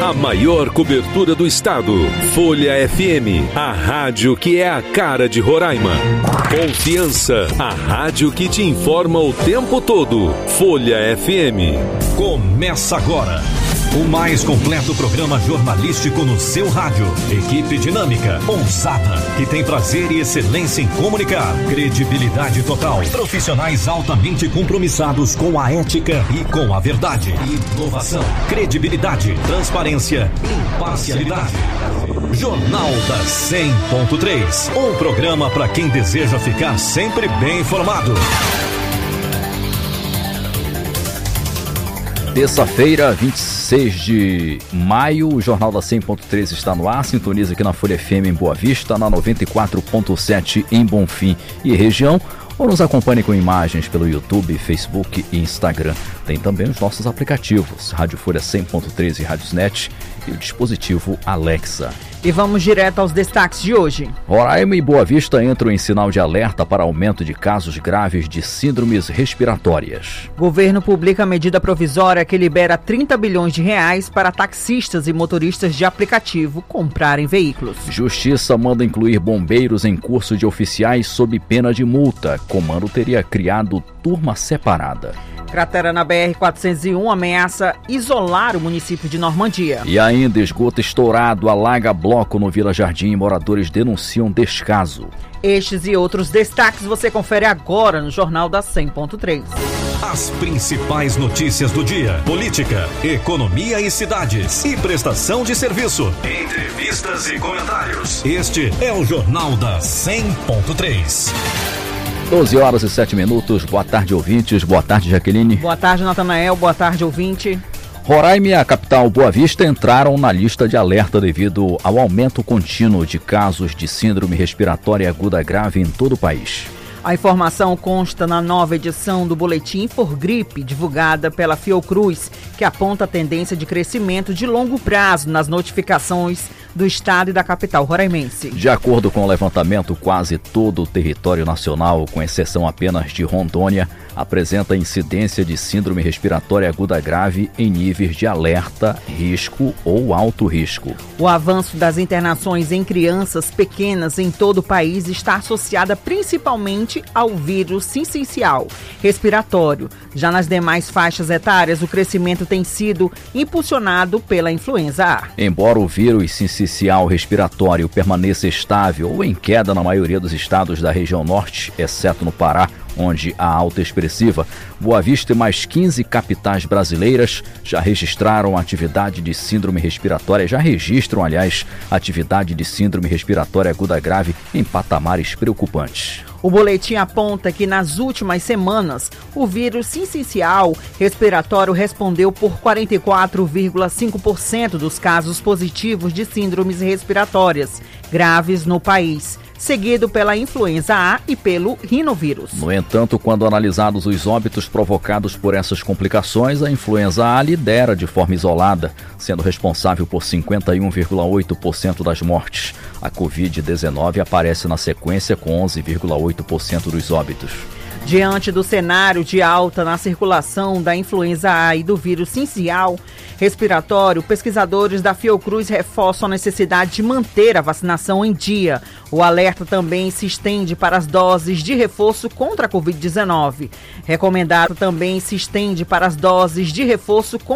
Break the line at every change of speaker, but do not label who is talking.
A maior cobertura do estado. Folha FM, a rádio que é a cara de Roraima. Confiança, a rádio que te informa o tempo todo. Folha FM.
Começa agora o mais completo programa jornalístico no seu rádio. Equipe dinâmica, ousada, que tem prazer e excelência em comunicar. Credibilidade total. Profissionais altamente compromissados com a ética e com a verdade. Inovação, credibilidade, transparência, imparcialidade. Jornal da 100.3. Um programa para quem deseja ficar sempre bem informado.
Terça-feira, 26 de maio, o Jornal da 100.3 está no ar. Sintoniza aqui na Folha FM em Boa Vista, na 94.7 em Bonfim e região. Ou nos acompanhe com imagens pelo YouTube, Facebook e Instagram. Tem também os nossos aplicativos, Rádio Folha 100.3 e Radiosnet e o dispositivo Alexa.
E vamos direto aos destaques de hoje.
Roraima e Boa Vista entram em sinal de alerta para aumento de casos graves de síndromes respiratórias.
Governo publica medida provisória que libera 30 bilhões de reais para taxistas e motoristas de aplicativo comprarem veículos.
Justiça manda incluir bombeiros em curso de oficiais sob pena de multa. Comando teria criado turma separada.
Cratera na BR-401 ameaça isolar o município de Normandia.
E ainda esgoto estourado alaga bloco no Vila Jardim e moradores denunciam descaso.
Estes e outros destaques você confere agora no Jornal da 100.3.
As principais notícias do dia: política, economia e cidades e prestação de serviço. Entrevistas e comentários. Este é o Jornal da 100.3.
12 horas e 7 minutos. Boa tarde, ouvintes. Boa tarde, Jaqueline.
Boa tarde, Natanael. Boa tarde, ouvinte.
Roraima e a capital Boa Vista entraram na lista de alerta devido ao aumento contínuo de casos de síndrome respiratória aguda grave em todo o país.
A informação consta na nova edição do Boletim Infogripe, divulgada pela Fiocruz, que aponta a tendência de crescimento de longo prazo nas notificações do estado e da capital roraimense.
De acordo com o levantamento, quase todo o território nacional, com exceção apenas de Rondônia, apresenta incidência de síndrome respiratória aguda grave em níveis de alerta, risco ou alto risco.
O avanço das internações em crianças pequenas em todo o país está associada principalmente ao vírus sincicial respiratório. Já nas demais faixas etárias, o crescimento tem sido impulsionado pela influenza A.
Embora o vírus sincicial respiratório permaneça estável ou em queda na maioria dos estados da região norte, exceto no Pará, onde há alta expressiva, Boa Vista e mais 15 capitais brasileiras já registram atividade de síndrome respiratória, atividade de síndrome respiratória aguda grave em patamares preocupantes.
O boletim aponta que nas últimas semanas, o vírus sincicial respiratório respondeu por 44,5% dos casos positivos de síndromes respiratórias graves no país, seguido pela influenza A e pelo rinovírus.
No entanto, quando analisados os óbitos provocados por essas complicações, a influenza A lidera de forma isolada, sendo responsável por 51,8% das mortes. A Covid-19 aparece na sequência com 11,8% dos óbitos.
Diante do cenário de alta na circulação da influenza A e do vírus sincicial respiratório, pesquisadores da Fiocruz reforçam a necessidade de manter a vacinação em dia. O alerta também se estende para as doses de reforço contra a Covid-19. Recomendado também se estende para as doses de reforço contra